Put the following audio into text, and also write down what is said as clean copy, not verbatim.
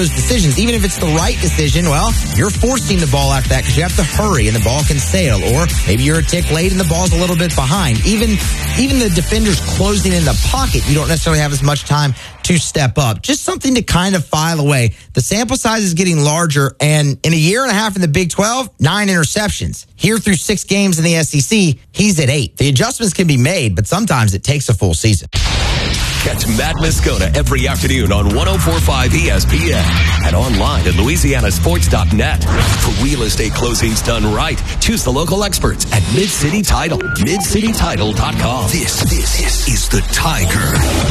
those decisions. Even if it's the right decision, well, you're forcing the ball after that because you have to hurry and the ball can sail. Or maybe you're a tick late and the ball's a little bit behind. Even the defenders closing in the pocket, you don't necessarily have as much time to step up. Just something to kind of file away. The sample size is getting larger, and in a year and a half in the Big 12, 9 interceptions. Here through 6 games in the SEC, he's at 8. The adjustments can be made, but sometimes it takes a full season. Catch Matt Moscona every afternoon on 104.5 ESPN and online at louisianasports.net. For real estate closings done right, choose the local experts at Mid-City Title. MidCityTitle.com. This is the Tiger.